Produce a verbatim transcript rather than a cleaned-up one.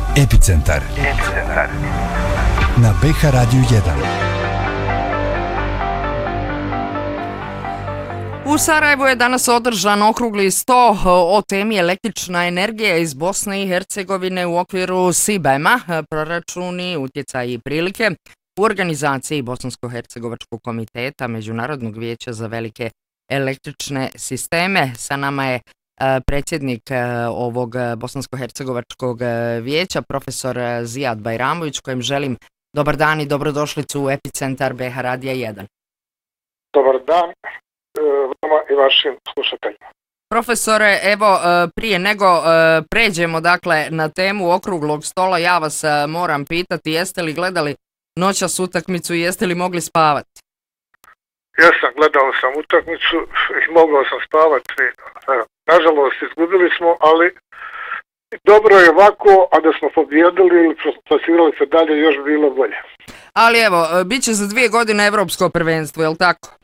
Epicentar. Epicentar. Na B H Radiju jedan. U Sarajevu je danas održan okrugli sto o temi električna energija iz Bosne i Hercegovine u okviru S I B E M-a, proračuni, utjecaji i prilike u organizaciji Bosansko-hercegovačkog komiteta Međunarodnog vijeća za velike električne sisteme. Sa nama je predsjednik ovog Bosansko-hercegovačkog vijeća, profesor Zijad Bajramović, kojem želim dobar dan i dobrodošlicu u Epicentar B H Radija jedan. Dobar dan vama i vašim slušateljima. Profesore, evo prije nego pređemo dakle na temu okruglog stola, ja vas moram pitati, jeste li gledali noćas utakmicu i jeste li mogli spavati? Jesam, gledao sam utakmicu i mogao sam spavati. Nažalost, izgubili smo, ali dobro je ovako, a da smo pobijedili ili plasirali se dalje, još bilo bolje. Ali evo, bit će za dvije godine evropsko prvenstvo, je li tako?